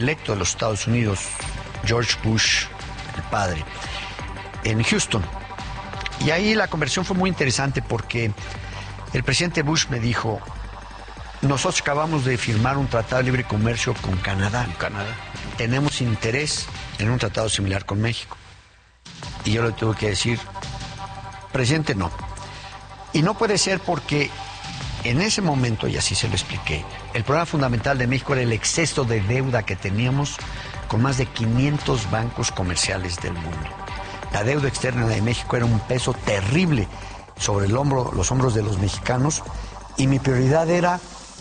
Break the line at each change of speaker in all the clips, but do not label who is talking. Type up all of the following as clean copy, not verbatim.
electo de los Estados Unidos, George Bush, el padre, en Houston. Y ahí la conversación fue muy interesante porque el presidente Bush me dijo: nosotros acabamos de firmar un tratado de libre comercio con Canadá. Tenemos interés en un tratado similar con México. Y yo le tuve que decir: presidente, no. Y no puede ser porque en ese momento, y así se lo expliqué, el problema fundamental de México era el exceso de deuda que teníamos con más de 500 bancos comerciales del mundo. La deuda externa de México era un peso terrible sobre los hombros de los mexicanos, y mi prioridad era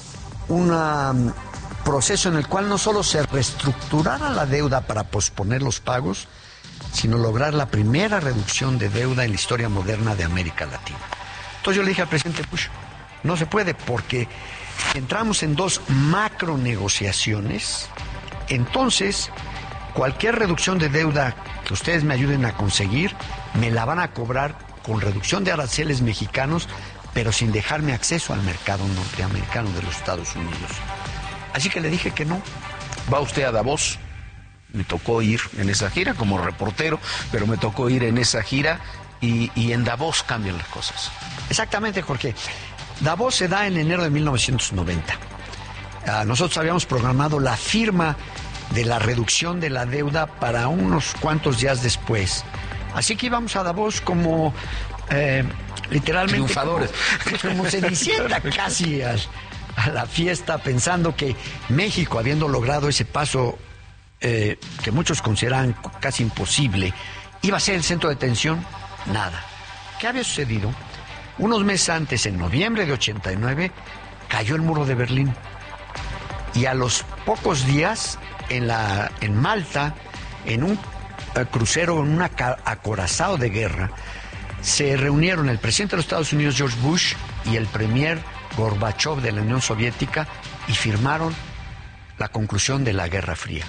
un proceso en el cual no solo se reestructurara la deuda para posponer los pagos, sino lograr la primera reducción de deuda en la historia moderna de América Latina. Entonces yo le dije al presidente Bush: no se puede, porque entramos en dos macro negociaciones. Entonces, cualquier reducción de deuda que ustedes me ayuden a conseguir, me la van a cobrar con reducción de aranceles mexicanos, pero sin dejarme acceso al mercado norteamericano de los Estados Unidos. Así que le dije que no.
¿Va usted a Davos? Me tocó ir en esa gira como reportero, pero me tocó ir en esa gira y en Davos cambian las cosas.
Exactamente, Jorge. Davos se da en enero de 1990. Nosotros habíamos programado la firma de la reducción de la deuda para unos cuantos días después. Así que íbamos a Davos como literalmente
triunfadores,
como cenicienta casi a la fiesta, pensando que México, habiendo logrado ese paso que muchos consideran casi imposible, iba a ser el centro de atención. Nada. ¿Qué había sucedido? Unos meses antes, en noviembre de 89, cayó el muro de Berlín. Y a los pocos días, en Malta, en un crucero, en un acorazado de guerra, se reunieron el presidente de los Estados Unidos, George Bush, y el premier Gorbachev de la Unión Soviética, y firmaron la conclusión de la Guerra Fría.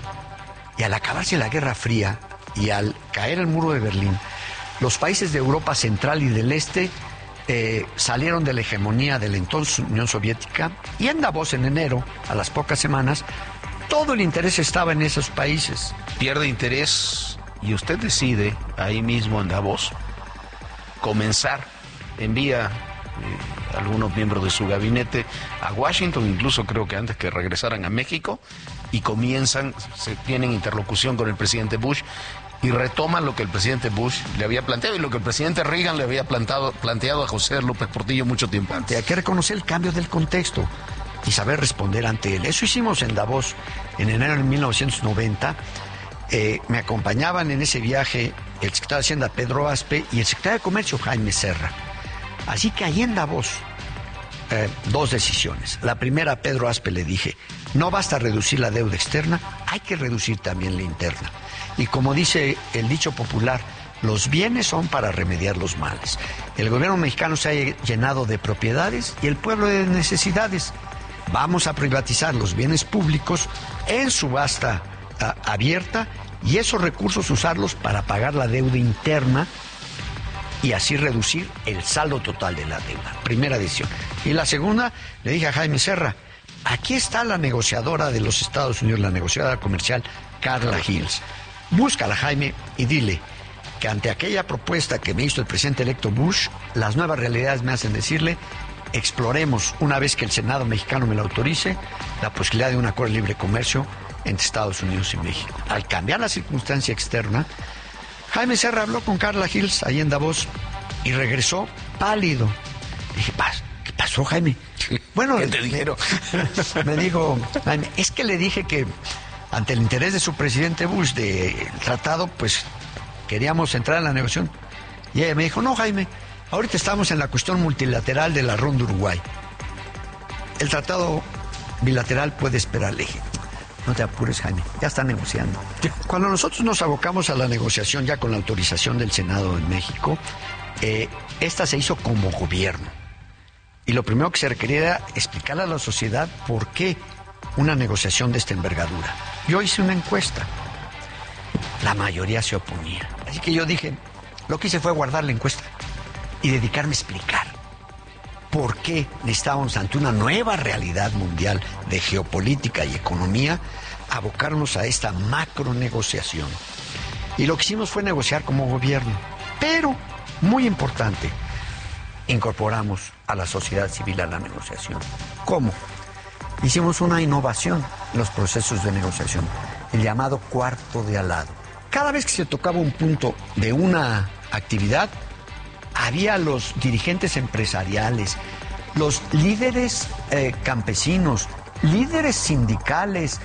Y al acabarse la Guerra Fría y al caer el muro de Berlín, los países de Europa Central y del Este salieron de la hegemonía de la entonces Unión Soviética, y en Davos, en enero, a las pocas semanas, todo el interés estaba en esos países.
Pierde interés y usted decide ahí mismo en Davos comenzar, envía algunos miembros de su gabinete a Washington, incluso creo que antes que regresaran a México, y tienen interlocución con el presidente Bush y retoman lo que el presidente Bush le había planteado y lo que el presidente Reagan le había planteado a José López Portillo mucho tiempo antes.
Hay que reconocer el cambio del contexto y saber responder ante él. Eso hicimos en Davos en enero de 1990. Me acompañaban en ese viaje el secretario de Hacienda Pedro Aspe y el secretario de Comercio Jaime Serra. Así que ahí en Davos, dos decisiones. La primera, a Pedro Aspe le dije: no basta reducir la deuda externa, hay que reducir también la interna. Y como dice el dicho popular, los bienes son para remediar los males. El gobierno mexicano se ha llenado de propiedades y el pueblo de necesidades. Vamos a privatizar los bienes públicos en subasta abierta, y esos recursos usarlos para pagar la deuda interna y así reducir el saldo total de la deuda. Primera decisión. Y la segunda, le dije a Jaime Serra: aquí está la negociadora de los Estados Unidos, la negociadora comercial Carla Hills. Búscala, Jaime, y dile que ante aquella propuesta que me hizo el presidente electo Bush, las nuevas realidades me hacen decirle: exploremos, una vez que el Senado mexicano me lo autorice, la posibilidad de un acuerdo de libre comercio entre Estados Unidos y México. Al cambiar la circunstancia externa, Jaime Serra habló con Carla Hills ahí en Davos y regresó pálido. Dije: ¿qué pasó, Jaime? Bueno,
¿qué te dijeron?
Me dijo Jaime: es que le dije que ante el interés de su presidente Bush del tratado, pues queríamos entrar en la negociación. Y ella me dijo: no, Jaime, ahorita estamos en la cuestión multilateral de la ronda Uruguay. El tratado bilateral puede esperar. Le dije: no te apures, Jaime, ya está negociando. Cuando nosotros nos abocamos a la negociación ya con la autorización del Senado en México, esta se hizo como gobierno. Y lo primero que se requería era explicarle a la sociedad por qué una negociación de esta envergadura. Yo hice una encuesta. La mayoría se oponía. Así que yo dije, lo que hice fue guardar la encuesta y dedicarme a explicar por qué necesitábamos, ante una nueva realidad mundial de geopolítica y economía, abocarnos a esta macro negociación. Y lo que hicimos fue negociar como gobierno. Pero, muy importante, incorporamos a la sociedad civil a la negociación. ¿Cómo? Hicimos una innovación en los procesos de negociación, el llamado cuarto de al lado. Cada vez que se tocaba un punto de una actividad, había los dirigentes empresariales, los líderes campesinos, líderes sindicales,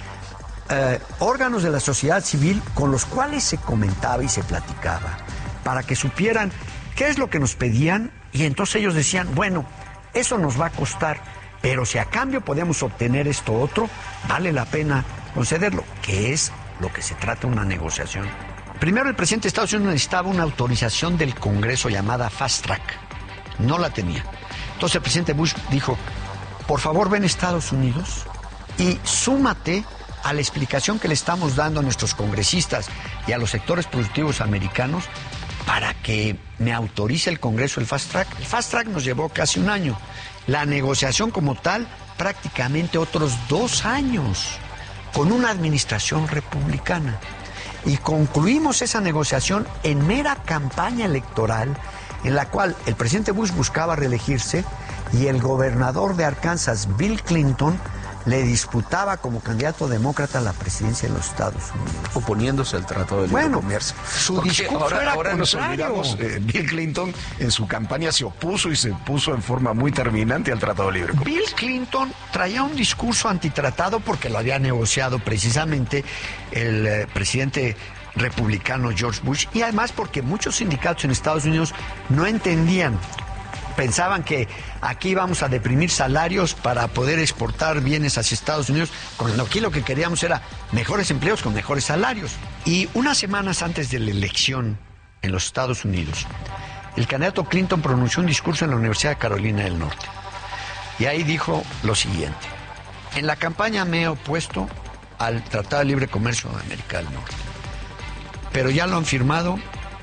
órganos de la sociedad civil con los cuales se comentaba y se platicaba, para que supieran qué es lo que nos pedían, y entonces ellos decían, bueno, eso nos va a costar, pero si a cambio podemos obtener esto otro, vale la pena concederlo, que es lo que se trata una negociación. Primero, el presidente de Estados Unidos necesitaba una autorización del Congreso llamada Fast Track. No la tenía. Entonces el presidente Bush dijo, por favor ven a Estados Unidos y súmate a la explicación que le estamos dando a nuestros congresistas y a los sectores productivos americanos para que me autorice el Congreso el Fast Track. El Fast Track nos llevó casi un año. La negociación como tal, prácticamente otros 2 años, con una administración republicana. Y concluimos esa negociación en mera campaña electoral, en la cual el presidente Bush buscaba reelegirse y el gobernador de Arkansas, Bill Clinton, le disputaba como candidato demócrata a la presidencia de los Estados Unidos.
Oponiéndose al Tratado de Libre Comercio.
Su discurso
ahora nos olvidamos, Bill Clinton en su campaña se opuso y se puso en forma muy terminante al Tratado de Libre Comercio.
Bill Clinton traía un discurso antitratado porque lo había negociado precisamente el presidente republicano George Bush, y además porque muchos sindicatos en Estados Unidos no entendían. Pensaban que aquí íbamos a deprimir salarios para poder exportar bienes hacia Estados Unidos, cuando aquí lo que queríamos era mejores empleos con mejores salarios. Y unas semanas antes de la elección en los Estados Unidos, el candidato Clinton pronunció un discurso en la Universidad de Carolina del Norte. Y ahí dijo lo siguiente: en la campaña me he opuesto al Tratado de Libre Comercio de América del Norte, pero ya lo han firmado,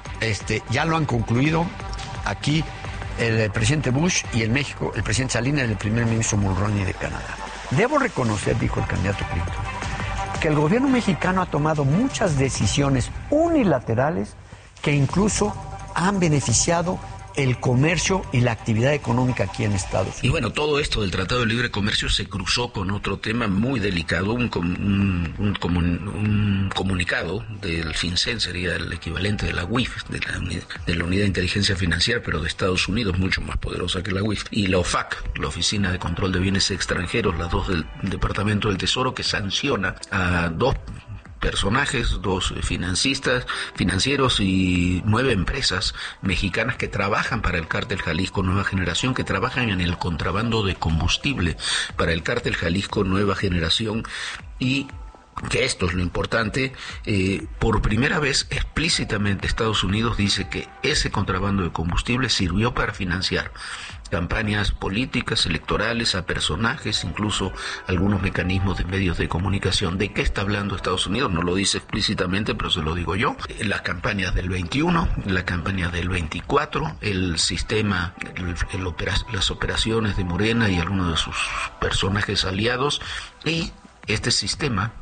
ya lo han concluido aquí el presidente Bush, y en México el presidente Salinas y el primer ministro Mulroney de Canadá. Debo reconocer, dijo el candidato Clinton, que el gobierno mexicano ha tomado muchas decisiones unilaterales que incluso han beneficiado el comercio y la actividad económica aquí en Estados Unidos.
Y bueno, todo esto del Tratado de Libre Comercio se cruzó con otro tema muy delicado, un comunicado del FinCEN, sería el equivalente de la UIF, de la Unidad de Inteligencia Financiera, pero de Estados Unidos, mucho más poderosa que la UIF, y la OFAC, la Oficina de Control de Bienes Extranjeros, las dos del Departamento del Tesoro, que sanciona a 2 personajes, 2 financieros y 9 empresas mexicanas que trabajan para el Cártel Jalisco Nueva Generación, que trabajan en el contrabando de combustible para el Cártel Jalisco Nueva Generación, y que esto es lo importante, por primera vez explícitamente Estados Unidos dice que ese contrabando de combustible sirvió para financiar campañas políticas, electorales, a personajes, incluso algunos mecanismos de medios de comunicación. ¿De qué está hablando Estados Unidos? No lo dice explícitamente, pero se lo digo yo. Las campañas del 21, la campaña del 24, el sistema, las operaciones de Morena y algunos de sus personajes aliados, y este sistema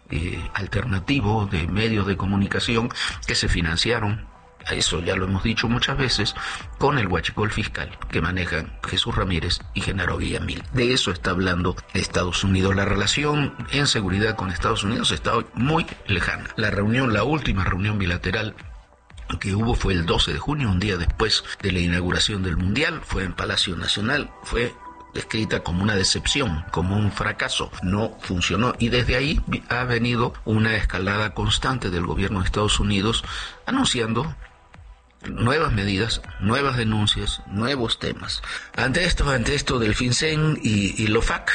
alternativo de medios de comunicación que se financiaron, eso ya lo hemos dicho muchas veces, con el huachicol fiscal que manejan Jesús Ramírez y Genaro Villamil. De eso está hablando Estados Unidos. La relación en seguridad con Estados Unidos está hoy muy lejana. La última reunión bilateral que hubo fue el 12 de junio, un día después de la inauguración del Mundial, fue en Palacio Nacional, fue descrita como una decepción, como un fracaso, no funcionó, y desde ahí ha venido una escalada constante del gobierno de Estados Unidos anunciando nuevas medidas, nuevas denuncias, nuevos temas. Ante esto del FinCEN y el OFAC,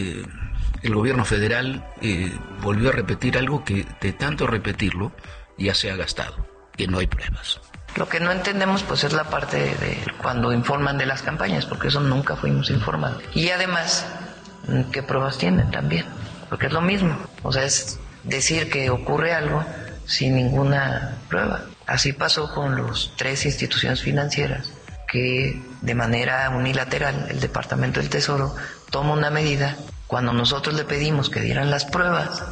el gobierno federal volvió a repetir algo que de tanto repetirlo ya se ha gastado, que no hay pruebas.
Lo que no entendemos pues es la parte de cuando informan de las campañas, porque eso nunca fuimos informados. Y además, ¿qué pruebas tienen también? Porque es lo mismo, o sea, es decir que ocurre algo sin ninguna prueba. Así pasó con los 3 instituciones financieras, que de manera unilateral el Departamento del Tesoro toma una medida cuando nosotros le pedimos que dieran las pruebas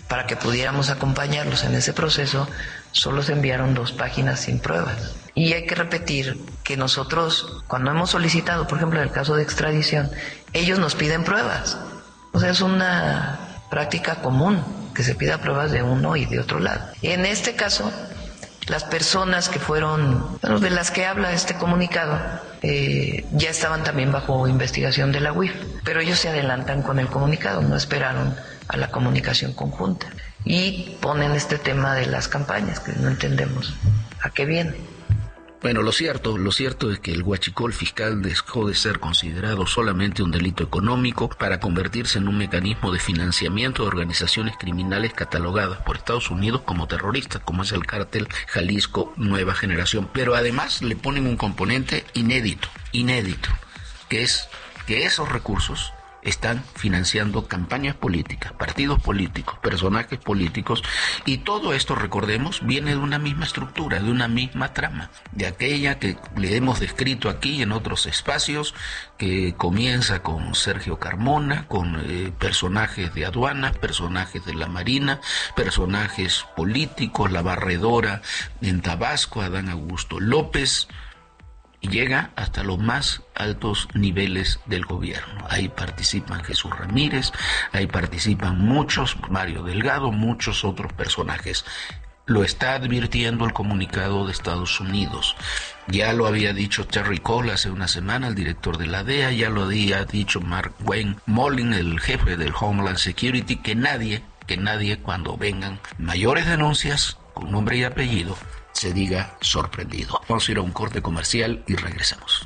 para que pudiéramos acompañarlos en ese proceso, solo se enviaron 2 páginas sin pruebas. Y hay que repetir que nosotros, cuando hemos solicitado, por ejemplo, en el caso de extradición, ellos nos piden pruebas. O sea, es una práctica común que se pida pruebas de uno y de otro lado. En este caso, las personas que fueron, bueno, de las que habla este comunicado, ya estaban también bajo investigación de la UIF, pero ellos se adelantan con el comunicado, no esperaron a la comunicación conjunta y ponen este tema de las campañas, que no entendemos a qué viene.
Bueno, lo cierto es que el huachicol fiscal dejó de ser considerado solamente un delito económico para convertirse en un mecanismo de financiamiento de organizaciones criminales catalogadas por Estados Unidos como terroristas, como es el cártel Jalisco Nueva Generación. Pero además le ponen un componente inédito, que es que esos recursos están financiando campañas políticas, partidos políticos, personajes políticos, y todo esto, recordemos, viene de una misma estructura, de una misma trama, de aquella que le hemos descrito aquí en otros espacios, que comienza con Sergio Carmona, con personajes de aduana, personajes de la Marina, personajes políticos, la barredora en Tabasco, Adán Augusto López, y llega hasta los más altos niveles del gobierno. Ahí participan Jesús Ramírez, ahí participan muchos, Mario Delgado, muchos otros personajes. Lo está advirtiendo el comunicado de Estados Unidos. Ya lo había dicho Terry Cole hace una semana, el director de la DEA, ya lo había dicho Mark Wayne Mullin, el jefe del Homeland Security, que nadie, cuando vengan mayores denuncias con nombre y apellido, se diga sorprendido. Vamos a ir a un corte comercial y regresamos.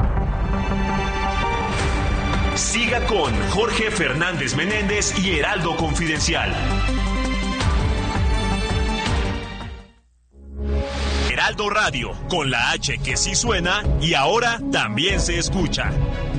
Siga con Jorge Fernández Menéndez y Heraldo Confidencial. Heraldo Radio, con la H que sí suena y ahora también se escucha.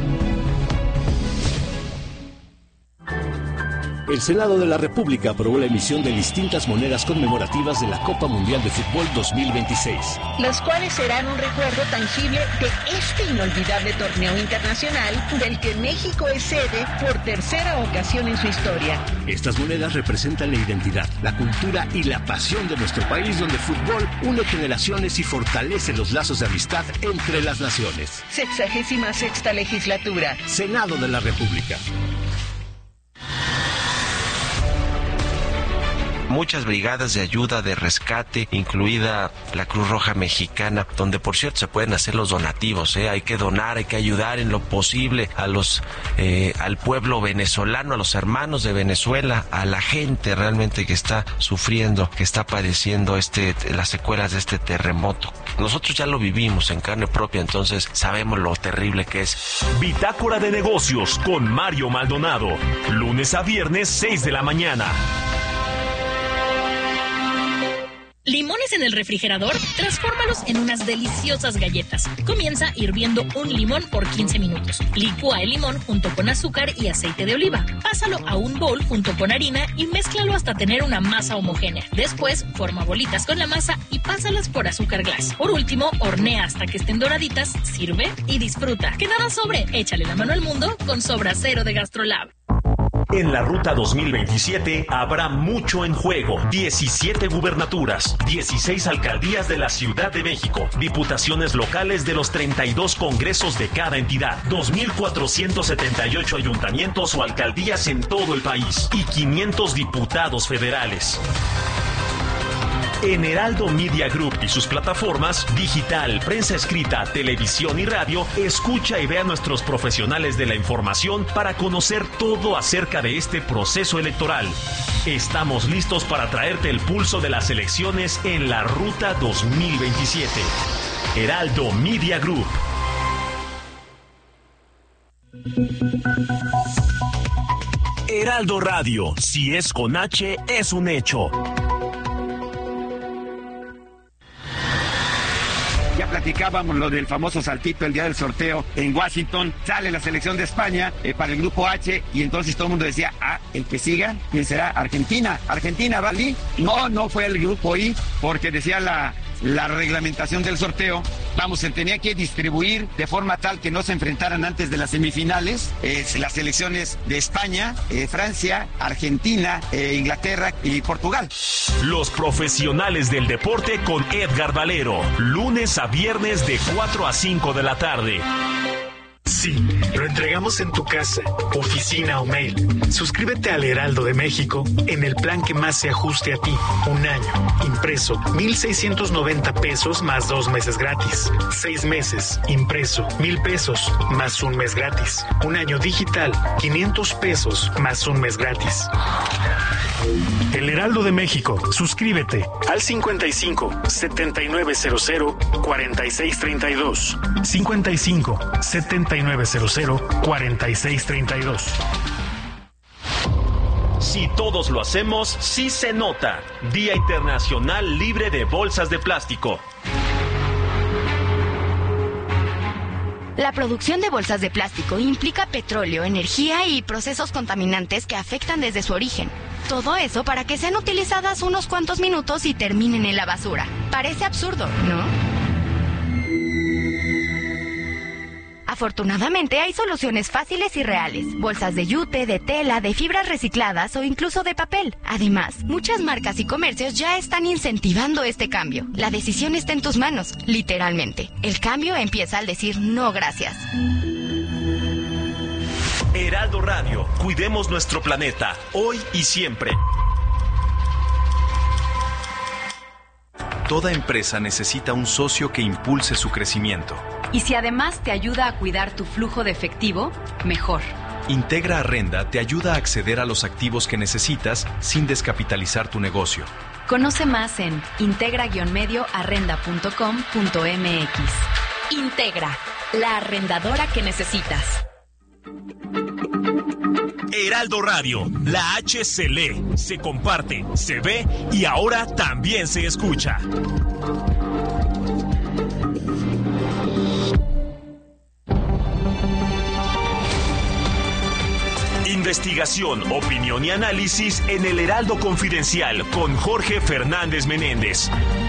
El Senado de la República aprobó la emisión de distintas monedas conmemorativas de la Copa Mundial de Fútbol 2026.
Las cuales serán un recuerdo tangible de este inolvidable torneo internacional del que México es sede por tercera ocasión en su historia.
Estas monedas representan la identidad, la cultura y la pasión de nuestro país, donde el fútbol une generaciones y fortalece los lazos de amistad entre las naciones.
66ª legislatura.
Senado de la República.
Muchas brigadas de ayuda, de rescate, incluida la Cruz Roja Mexicana, donde por cierto se pueden hacer los donativos, hay que donar, hay que ayudar en lo posible a al pueblo venezolano, a los hermanos de Venezuela, a la gente realmente que está sufriendo, que está padeciendo las secuelas de este terremoto. Nosotros ya lo vivimos en carne propia, entonces sabemos lo terrible que es.
Bitácora de Negocios con Mario Maldonado, lunes a viernes 6 de la mañana.
¿Limones en el refrigerador? Transfórmalos en unas deliciosas galletas. Comienza hirviendo un limón por 15 minutos. Licúa el limón junto con azúcar y aceite de oliva. Pásalo a un bowl junto con harina y mézclalo hasta tener una masa homogénea. Después, forma bolitas con la masa y pásalas por azúcar glass. Por último, hornea hasta que estén doraditas, sirve y disfruta. Que nada sobre, échale la mano al mundo con Sobra Cero de GastroLab.
En la Ruta 2027 habrá mucho en juego. 17 gubernaturas, 16 alcaldías de la Ciudad de México, diputaciones locales de los 32 congresos de cada entidad, 2,478 ayuntamientos o alcaldías en todo el país y 500 diputados federales. En Heraldo Media Group y sus plataformas digital, prensa escrita, televisión y radio, escucha y ve a nuestros profesionales de la información para conocer todo acerca de este proceso electoral. Estamos listos para traerte el pulso de las elecciones en la Ruta 2027. Heraldo Media Group. Heraldo Radio, si es con H, es un hecho.
Ya platicábamos lo del famoso saltito el día del sorteo en Washington. Sale la selección de España para el grupo H y entonces todo el mundo decía, el que siga, ¿quién será? Argentina. ¿Argentina, Vali? No fue el grupo I porque decía la la reglamentación del sorteo, se tenía que distribuir de forma tal que no se enfrentaran antes de las semifinales las selecciones de España, Francia, Argentina, Inglaterra y Portugal.
Los profesionales del deporte con Edgar Valero, lunes a viernes de 4 a 5 de la tarde.
Sí, lo entregamos en tu casa, oficina o mail. Suscríbete al Heraldo de México en el plan que más se ajuste a ti. Un año, impreso, 1,690 pesos más 2 meses gratis. 6 meses, impreso, 1,000 pesos más 1 mes gratis. Un año digital, 500 pesos más 1 mes gratis. El Heraldo de México. Suscríbete al 55 7900 4632. 55 7900 4632.
Si todos lo hacemos, sí se nota. Día Internacional Libre de Bolsas de Plástico.
La producción de bolsas de plástico implica petróleo, energía y procesos contaminantes que afectan desde su origen. Todo eso para que sean utilizadas unos cuantos minutos y terminen en la basura. Parece absurdo, ¿no? Afortunadamente hay soluciones fáciles y reales. Bolsas de yute, de tela, de fibras recicladas o incluso de papel. Además, muchas marcas y comercios ya están incentivando este cambio. La decisión está en tus manos, literalmente. El cambio empieza al decir no gracias.
Heraldo Radio, cuidemos nuestro planeta, hoy y siempre.
Toda empresa necesita un socio que impulse su crecimiento.
Y si además te ayuda a cuidar tu flujo de efectivo, mejor.
Integra Arrenda te ayuda a acceder a los activos que necesitas sin descapitalizar tu negocio.
Conoce más en integra-medioarrenda.com.mx.
Integra, la arrendadora que necesitas.
Heraldo Radio, la H se lee, se comparte, se ve y ahora también se escucha. Investigación, opinión y análisis en el Heraldo Confidencial con Jorge Fernández Menéndez.